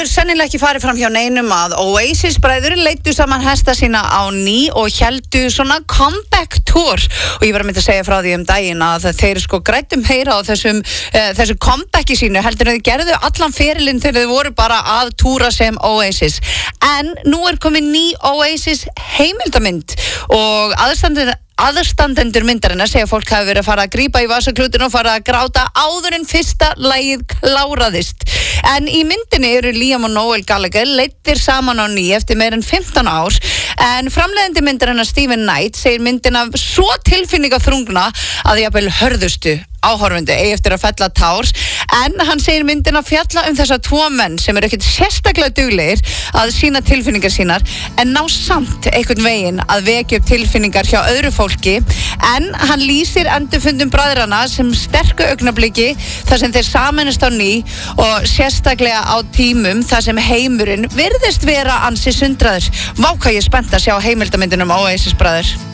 hefur sennilega ekki farið fram hjá neinum að Oasis bræður leiddu saman hesta sína á ný og héldu svona comeback tour og ég var að mynda að segja frá því daginn að þeir sko græddum heyra á þessu comebacki sínu heldur en þeir gerðu allan ferilinn þegar þeir voru bara að túra sem Oasis en nú komin ný Oasis heimildamynd og aðstandendur myndarinnar segja að fólk hafi verið að fara að grípa í vasaklútinn og fara að gráta áður en fyrsta lagið kláraðist. En í myndinni eru Liam og Noel Gallagher leiddir saman á ný eftir meir en 15 ár en framleiðandi myndarinnar Stephen Knight segir myndina svo tilfinningaþrungna að jafnvel hörðustu áhorfendur eigi eftir að fella tár en hann segir myndina fjalla þessa tvo menn sem eru ekkert sérstaklega duglegir að sína tilfinningar sínar en ná samt einhvern veginn að vekja upp tilfinningar hjá öðru fólki en hann lýsir endurfundum bræðrana sem sterku augnabliki þar sem þeir sameinast á ný og sérstaklega á tímum þar sem heimurinn virðist vera ansi sundraður. Vá hvað ég er spennt að sjá heimildamyndinum Oasis bræður.